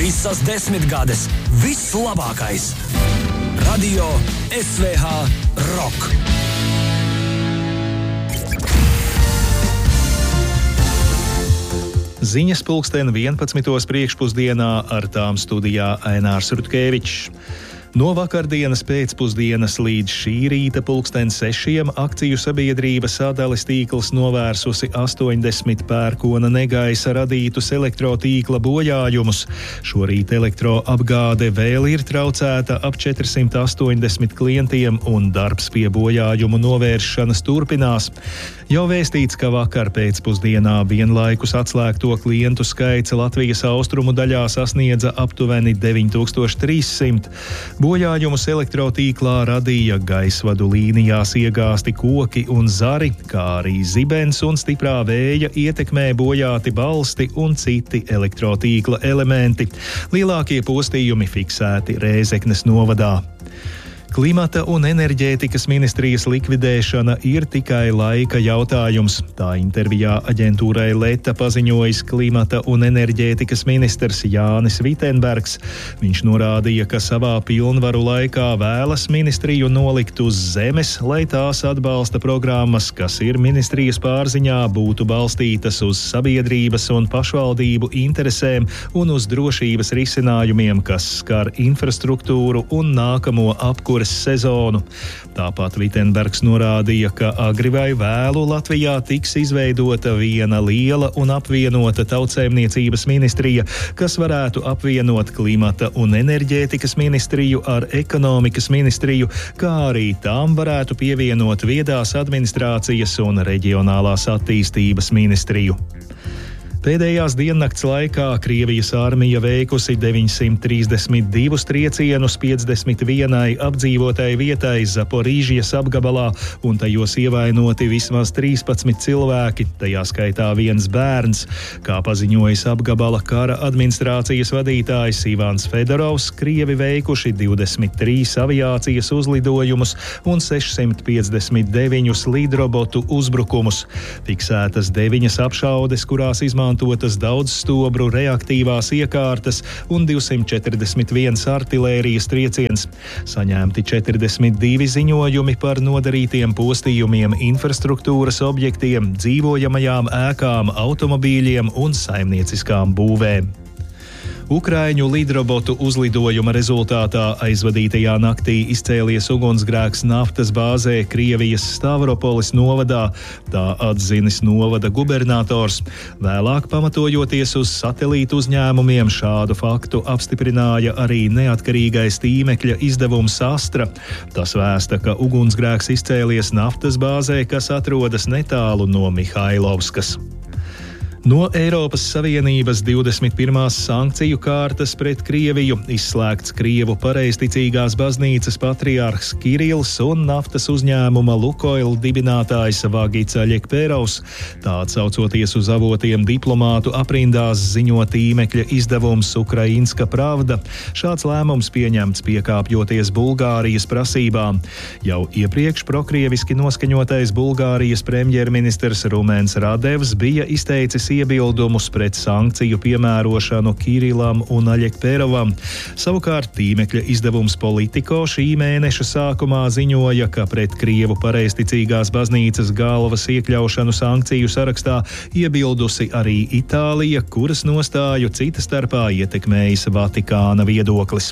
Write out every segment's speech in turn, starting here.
Visas 10 gades viss labākais. Radio SVH Rock. Ziņas pulksten 11. priekšpusdienā, ar tām studijā Ainārs Rutkevičs. No vakardienas pēcpusdienas līdz šī rīta pulksten 6 akciju sabiedrība Sadales tīkls novērsusi 80 pērkona negaisa radītus elektrotīkla bojājumus. Šorīt elektroapgāde vēl ir traucēta ap 480 klientiem un darbs pie bojājumu novēršanas turpinās. Jau vēstīts, ka vakar pēcpusdienā vienlaikus atslēgto klientu skaits Latvijas austrumu daļā sasniedza aptuveni 9300. Bojājumus elektrotīklā radīja gaisvadu līnijās iegāsti koki un zari, kā arī zibens un stiprā vēja ietekmē bojāti balsti un citi elektrotīkla elementi. Lielākie postījumi fiksēti Rēzeknes novadā. Klimata un enerģētikas ministrijas likvidēšana ir tikai laika jautājums. Tā intervijā aģentūrai Leta paziņojis klimata un enerģētikas ministrs Jānis Vitenbergs. Viņš norādīja, ka savā pilnvaru laikā vēlas ministriju nolikt uz zemes, lai tās atbalsta programmas, kas ir ministrijas pārziņā, būtu balstītas uz sabiedrības un pašvaldību interesēm un uz drošības risinājumiem, kas skar infrastruktūru un nākamo apkures sezonu. Tāpat Vitenbergs norādīja, ka agri vai vēlu Latvijā tiks izveidota viena liela un apvienota tautsēmniecības ministrija, kas varētu apvienot klimata un enerģētikas ministriju ar ekonomikas ministriju, kā arī tām varētu pievienot viedās administrācijas un reģionālās attīstības ministriju. Pēdējās diennakts laikā Krievijas armija veikusi 932 triecienus 51 apdzīvotai vietai Zaporīžijas apgabalā, un tajos ievainoti vismaz 13 cilvēki, tajā skaitā viens bērns. Kā paziņojis apgabala kara administrācijas vadītājs Ivans Fedorovs, Krievi veikuši 23 aviācijas uzlidojumus un 659 lidrobotu uzbrukumus. Fiksētas 9 apšaudes, kurās izmantotas daudzstobru reaktīvās iekārtas un 241 artilērijas trieciens. Saņemti 42 ziņojumi par nodarītiem postījumiem infrastruktūras objektiem, dzīvojamajām ēkām, automobīļiem un saimnieciskām būvēm. Ukraiņu lidrobotu uzlidojuma rezultātā aizvadītajā naktī izcēlies ugunsgrēks naftas bāzē Krievijas Stavropolis novadā, tā atzinis novada gubernators. Vēlāk, pamatojoties uz satelītu uzņēmumiem, šādu faktu apstiprināja arī neatkarīgais tīmekļa izdevums Astra. Tas vēsta, ka ugunsgrēks izcēlies naftas bāzē, kas atrodas netālu no Mihailovskas. No Eiropas Savienības 21. sankciju kārtas pret Krieviju izslēgts Krievu pareizticīgās baznīcas patriārhs Kirills un naftas uzņēmuma Lukoil dibinātājs Vagits Aļekperovs. Tā atsaucoties uz avotiem diplomātu aprindās ziņo tīmekļa izdevums Ukrainska Pravda. Šāds lēmums pieņemts piekāpjoties Bulgārijas prasībām. Jau iepriekš prokrieviski noskaņotais Bulgārijas premjerministrs Rumens Radevs bija izteicis iebildumus pret sankciju piemērošanu Kirillam un Aļekperovam. Savukārt tīmekļa izdevums Politico šī mēneša sākumā ziņoja, ka pret Krievu pareizticīgās baznīcas galvas iekļaušanu sankciju sarakstā iebildusi arī Itālija, kuras nostāju cita starpā ietekmējis Vatikāna viedoklis.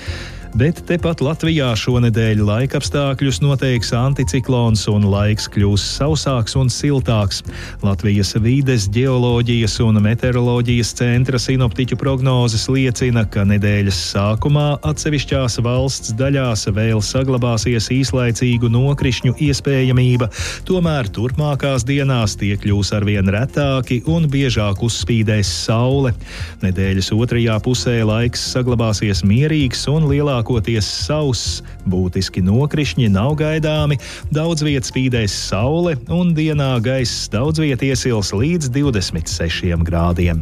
Bet tepat Latvijā šonedēļ laikapstākļus noteiks anticiklons un laiks kļūs sausāks un siltāks. Latvijas vides, ģeoloģijas un meteoroloģijas centra sinoptiķu prognozes liecina, ka nedēļas sākumā atsevišķās valsts daļās vēl saglabāsies īslaicīgu nokrišņu iespējamība, tomēr turpmākās dienās tie kļūs arvien retāki un biežāk uzspīdēs saule. Nedēļas otrajā pusē laiks saglabāsies mierīgs un lielākoties sauss, būtiski nokrišņi nav gaidāmi, daudz viet spīdēs saule un dienā gaiss daudz viet iesils līdz 26 grādiem.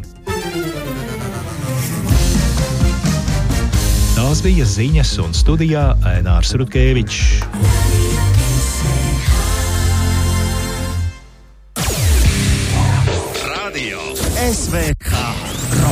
Tās bija ziņas un studijā Ainārs Rutkevičs. Radio SVH.